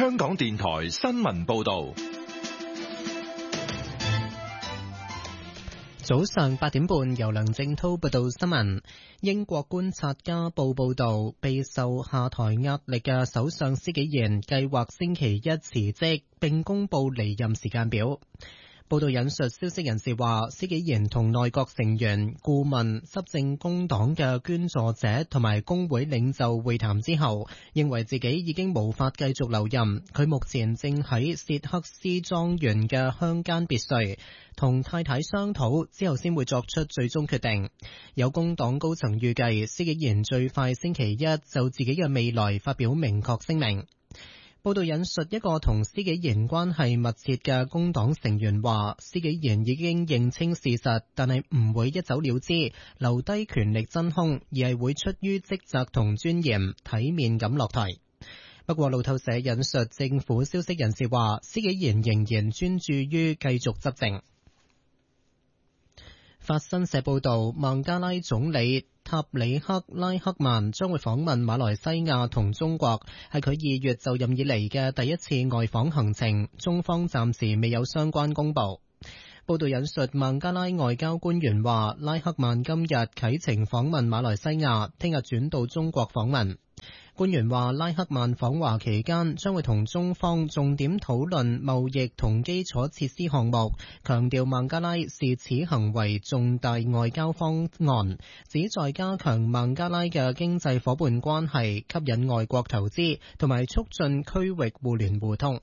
香港電台新聞報道。 早上8點半，由梁正濤報道新聞。英國觀察家報報道，備受下台壓力嘅首相施紀賢計劃星期一辭職，並公布離任時間表。報道引述消息人士話，施紀賢同內閣成員、顧問、執政工黨嘅捐助者同埋工會領袖會談之後，認為自己已經無法繼續留任。佢目前正喺薛克斯莊園嘅鄉間別墅同太太商討，之後先會作出最終決定。有工黨高層預計，施紀賢最快星期一就自己嘅未來發表明確聲明。報道引述一個同施紀賢關係密切嘅工黨成員話，施紀賢已經認清事實，但係唔會一走了之，留低權力真空，而係會出於職責同尊嚴，體面咁落台。不過路透社引述政府消息人士話，施紀賢仍然專注於繼續執政。法新社報道，孟加拉總理塔里克拉克曼將會訪問馬來西亞同中國，係佢2月就任以嚟嘅第一次外訪行程，中方暫時未有相關公佈。報道引述孟加拉外交官員話，拉克曼今日啟程訪問馬來西亞，聽日轉到中國訪問。官員話，拉克曼訪華期間將會同中方重點討論貿易同基礎設施項目，強調孟加拉視此行為重大外交方案，旨在加強孟加拉嘅經濟夥伴關係，吸引外國投資同埋促進區域互聯互通。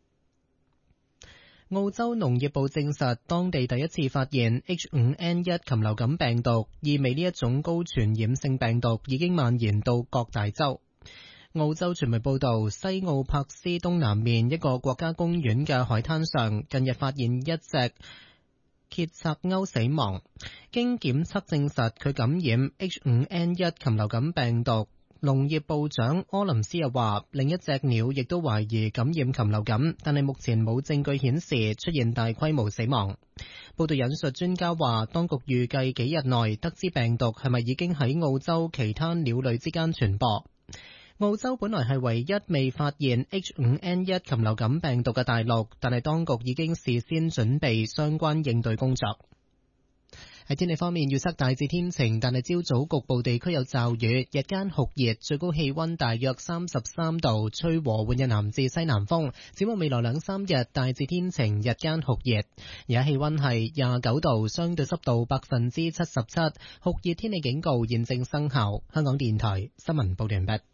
澳洲農業部證實，當地第一次發現 H5N1 禽流感病毒，意味呢一種高傳染性病毒已經蔓延到各大洲。澳洲傳媒報道，西澳柏斯東南面一個國家公園嘅海灘上，近日發現一隻羯薩歐死亡，經檢測證實佢感染 H5N1 禽流感病毒。農業部長柯林斯又話，另一隻鳥亦都懷疑感染禽流感，但係目前冇證據顯示出現大規模死亡。報道引述專家話，當局預計幾日內得知病毒係咪已經喺澳洲其他鳥類之間傳播。澳洲本來係唯一未發現 H5N1 禽流感病毒嘅大陸，但係當局已經事先準備相關應對工作。喺天氣方面，預測大致天晴，但係朝早局部地區有驟雨，日間酷熱，最高氣溫大約33度，吹和緩嘅南至西南風。展望未來2-3日，大致天晴，日間酷熱，而家氣溫係29度，相對濕度77%，酷熱天氣警告現正生效。香港電台新聞報道完畢。